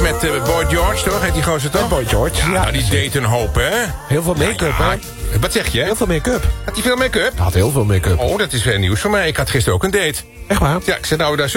met Boy George, toch? Heet die gozer toch? Boy George, ja. Nou, die deed een hoop, hè? Heel veel make-up, hè? Wat zeg je? Heel veel make-up. Had hij veel make-up? Had heel veel make-up. Oh, dat is weer nieuws voor mij. Ik had gisteren ook een date. Echt waar? Ja, ik zei nou, daar